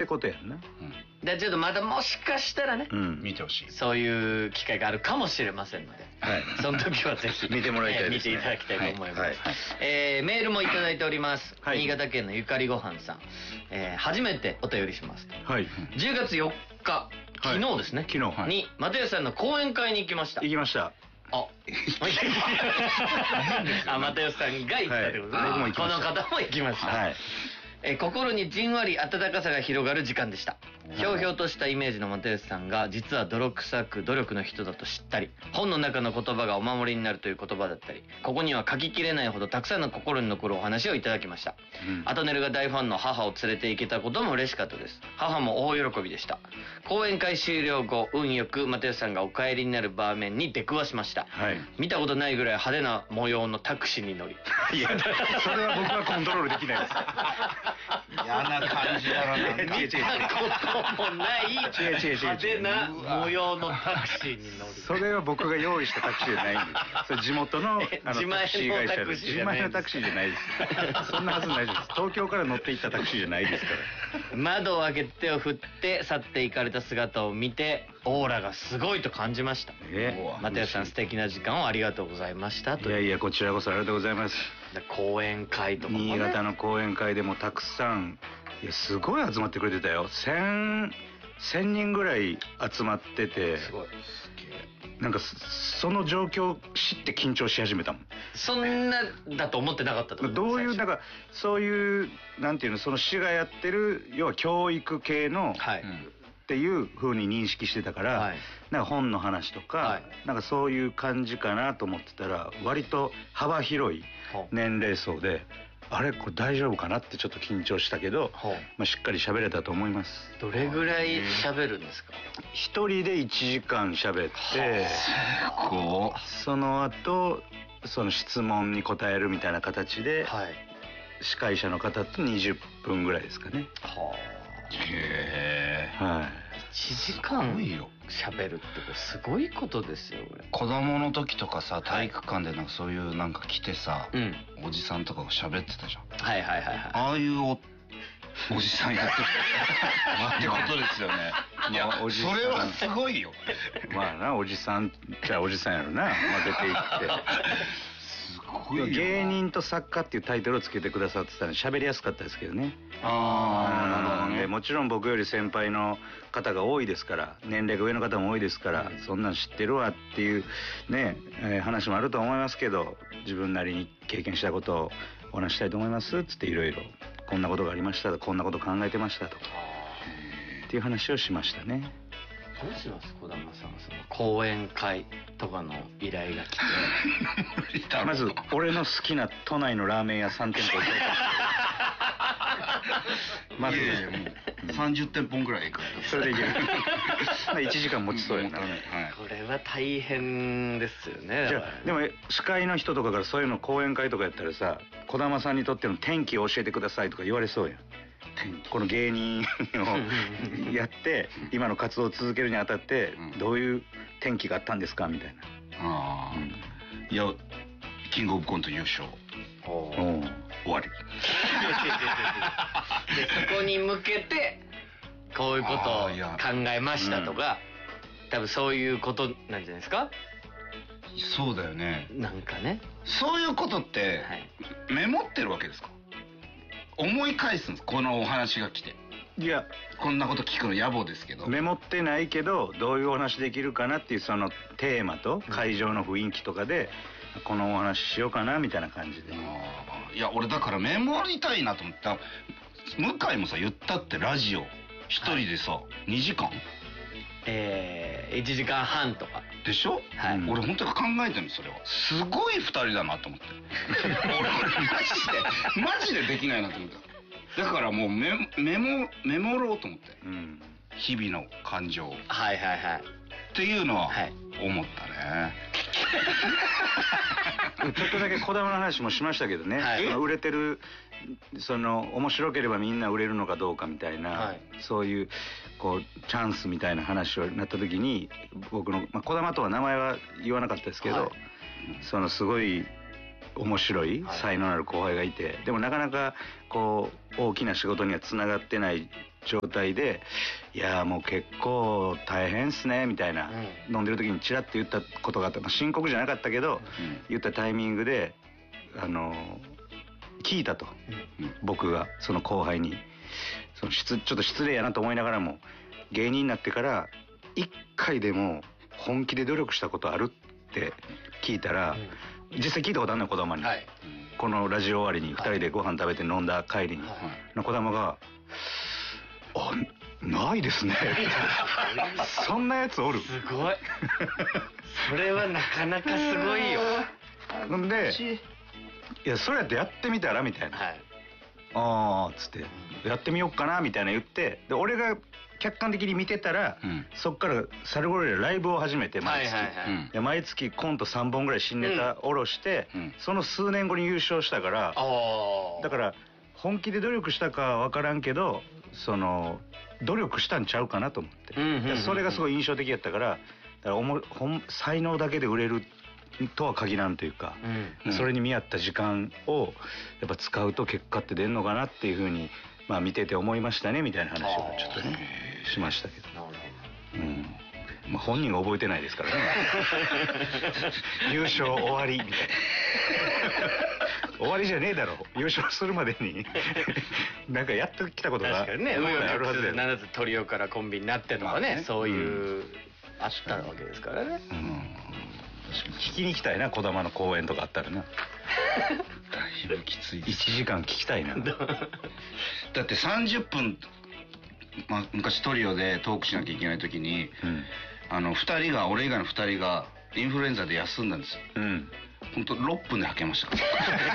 ってことやんな。 でちょっとまたもしかしたらね、 見てほしい。 そういう機会があるかもしれませんので、その時はぜひ見てもらいたいですね。 見ていただきたいと思います。メールもいただいております。新潟県のゆかりごはんさん、初めてお便りしますと。10月4日、昨日ですね。 昨日に又吉さんの講演会に行きました。 行きました。 又吉さんが行ったってことですね。この方も行きました。心にじんわり温かさが広がる時間でした。ひょうひょうとしたイメージの又吉さんが実は泥臭く努力の人だと知ったり、本の中の言葉がお守りになるという言葉だったり、ここには書ききれないほどたくさんの心に残るお話をいただきました。アトネルが大ファンの母を連れて行けたことも嬉しかったです。母も大喜びでした。講演会終了後、運よく又吉さんがお帰りになる場面に出くわしました。見たことないぐらい派手な模様のタクシーに乗り、 いやそれは僕はコントロールできないです。 嫌な感じだな。 見たこともない派手な模様のタクシーに乗る。 それは僕が用意したタクシーじゃないんです。それ地元の自前のタクシーじゃない。 自前のタクシーじゃないです。そんなはずないです。東京から乗っていったタクシーじゃないですから。 窓を開けて手を振って去っていかれた姿を見て、オーラがすごいと感じました。又吉さん、素敵な時間をありがとうございましたと。 いやいや、こちらこそありがとうございます。 講演会とかもね、 新潟の講演会でもたくさん、いやすごい集まってくれてたよ。1000人ぐらい集まってて、すごい、なんかその状況を知って緊張し始めたもん。 そんなだと思ってなかったってことですか。 どういう、だからそういうなんていうの、その市がやってる要は教育系の、っていう風に認識してたから、なんか本の話とか、なんかそういう感じかなと思ってたら、割と幅広い年齢層で、あれこれ大丈夫かなってちょっと緊張したけど、しっかり喋れたと思います。 どれぐらい喋るんですか。 一人で1時間喋って、その後その質問に答えるみたいな形で、司会者の方と20分ぐらいですかね。1時間喋るってすごいことですよ。 子供の時とかさ、体育館でなんかそういうなんか来てさ、おじさんとかが喋ってたじゃん。ああいうおじさんやってるってことですよね。いや、それはすごいよ。 まあな、おじさんじゃおじさんやろな、出て行って。芸人と作家っていうタイトルをつけてくださってたら喋りやすかったですけどね。でもちろん僕より先輩の方が多いですから、年齢が上の方も多いですから、そんなん知ってるわっていうね、話もあると思いますけど、自分なりに経験したことをお話したいと思いますっつって、いろいろこんなことがありましたと、こんなこと考えてましたとかっていう話をしましたね。 どうします、児玉さんはその講演会とかの依頼が来てまず俺の好きな都内のラーメン屋3店舗行こうまず 30店舗ぐらい行く。 それでいける1時間持ちそうやな。 これは大変ですよね。 じゃあでも司会の人とかからそういうの講演会とかやったらさ、児玉さんにとっての天気を教えてくださいとか言われそうやん。この芸人をやって今の活動を続けるにあたってどういう転機があったんですかみたいな。 いや、キングオブコント優勝終わりでそこに向けてこういうことを考えましたとか、多分そういうことなんじゃないですか。 そうだよね。 なんかね、 そういうことってメモってるわけですか。思い返すんです、このお話が来て。 いや、 こんなこと聞くの野暮ですけど、 メモってないけどどういうお話できるかなっていうそのテーマと会場の雰囲気とかで、このお話しようかなみたいな感じで。 いや、俺だからメモりたいなと思った。向井もさ言ったって、ラジオ一人でさ、2時間 1時間半とかでしょ。俺本当に考えてるの、それはすごい2人だなと思って俺マジでできないなと思った。だからもうメモろうと思って、日々の感情っていうのは思ったね。 ちょっとだけ児玉の話もしましたけどね、売れてる、その面白ければみんな売れるのかどうかみたいな、そういうこうチャンスみたいな話をなった時に、僕の、児玉とは名前は言わなかったですけど、そのすごい面白い才能のある後輩がいて、でもなかなかこう大きな仕事にはつながってない状態で「いやもう結構大変っすね」みたいな、飲んでる時にチラッと言ったことがあって、深刻じゃなかったけど、言ったタイミングで聞いたと、僕がその後輩にちょっと失礼やなと思いながらも、芸人になってから1回でも本気で努力したことあるって聞いたら、実際聞いたことあるのよ、児玉に。このラジオ終わりに2人でご飯食べて飲んだ帰りに、児玉が「あ、ないですね」そんなやつおる。 すごい。それはなかなかすごいよ。 んで「いやそれやってやってみたら」みたいな「ああ」っつって「やってみようかな」みたいな言って、で俺が客観的に見てたら、そっからサルゴリラライブを始めて、毎月毎月コント3本ぐらい新ネタ下ろして、その数年後に優勝したから、だから本気で努力したかは分からんけど、その努力したんちゃうかなと思って、それがすごい印象的やったから、だから才能だけで売れるとは限らんというか、それに見合った時間をやっぱ使うと結果って出るのかなっていうふうに、まあ見てて思いましたねみたいな話をちょっとねしましたけど。まあ本人が覚えてないですからね。優勝終わりみたいな。終わりじゃねえだろ、優勝するまでになんかやってきたことがあるはずだよ。 7つトリオからコンビになってとかね、そういうあったわけですからね。 聞きに行きたいな、児玉の公演とかあったらな。 だいぶきつい。 1時間聞きたいな。 だって30分、昔トリオでトークしなきゃいけない時に、2人が、俺以外の2人がインフルエンザで休んだんですよ。本当6分で吐けましたから。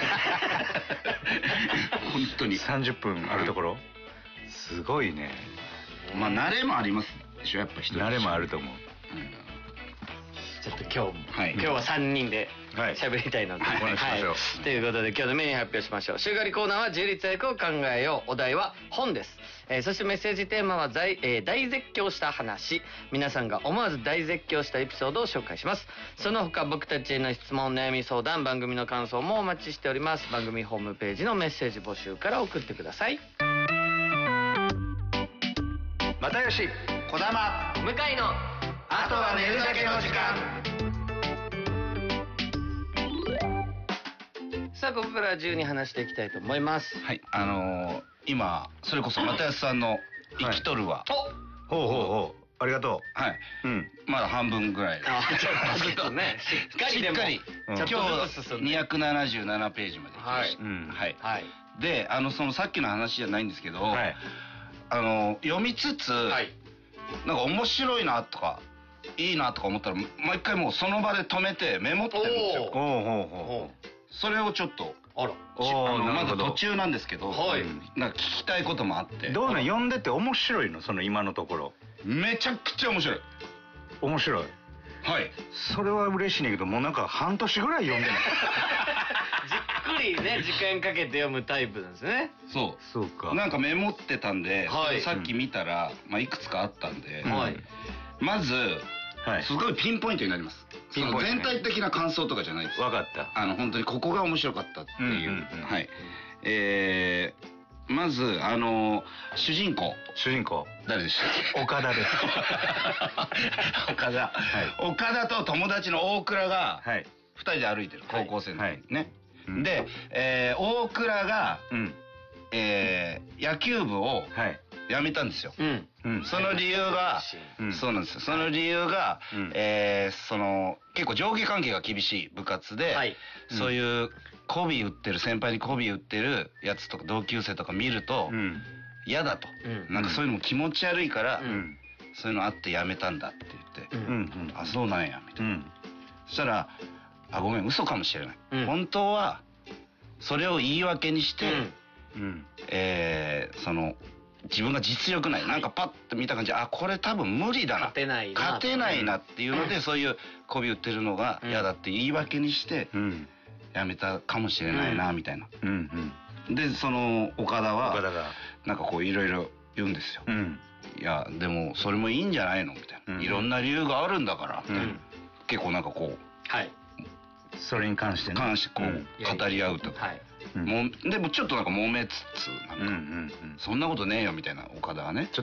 本当に 30分あるところ、すごいね。 まあ慣れもありますでしょ、やっぱ人慣れもあると思う。 ちょっと今日は3人で喋りたいので、ということで今日のメニュー発表しましょう。週替わりコーナーは自立役を考えよう。お題は本です。そしてメッセージテーマは大絶叫した話。皆さんが思わず大絶叫したエピソードを紹介します。その他僕たちへの質問、悩み相談、番組の感想もお待ちしております。番組ホームページのメッセージ募集から送ってください。 又吉、 児玉、 向井のあとは寝るだけの時間。 さあここから自由に話していきたいと思います。 はい、今それこそ又吉さんの「生きとるわ」 ほうほうほう、ありがとう。はい、まだ半分ぐらい。 ちょっとね、しっかりでも今日277ページまで来ました。はい。で、そのさっきの話じゃないんですけど、読みつつなんか面白いなとかいいなとか思ったら、毎回もうその場で止めてメモってるんですよ。それをちょっとまだ途中なんですけど、なんか聞きたいこともあって。 どうなん、読んでて面白いの、その今のところ。 めちゃくちゃ面白い。 面白い。 はい。 それは嬉しいねんけど、もうなんか半年ぐらい読んでない。 じっくりね、時間かけて読むタイプなんですね。 そうか。なんかメモってたんで、さっき見たらいくつかあったんで、まずすごいピンポイントになります。全体的な感想とかじゃないです。 分かった。 本当にここが面白かったっていう。はい。まず主人公誰でした？ 岡田です。 岡田と友達の大倉が2人で歩いてる、高校生の時ね。で大倉が野球部を辞めたんですよ。その理由が、そうなんですよ。その理由が結構上下関係が厳しい部活で、そういう媚び売ってる、先輩に媚び売ってるやつとか同級生とか見ると嫌だと、なんかそういうのも気持ち悪いから、そういうのあってやめたんだって言って、あ、そうなんやみたいな。そしたら、あ、ごめん、嘘かもしれない、本当はそれを言い訳にして、自分が実力ない、なんかパッと見た感じ、あ、これ多分無理だな、勝てないなっていうので、そういう媚び売ってるのが嫌だって言い訳にしてやめたかもしれないなみたいな。でその岡田はなんかこういろいろ言うんですよ。いやでもそれもいいんじゃないのみたいな、いろんな理由があるんだから、結構なんかこうそれに関してこう語り合うとか。 でもちょっとなんか揉めつつなんかそんなことねえよみたいな岡田はね。 ちょ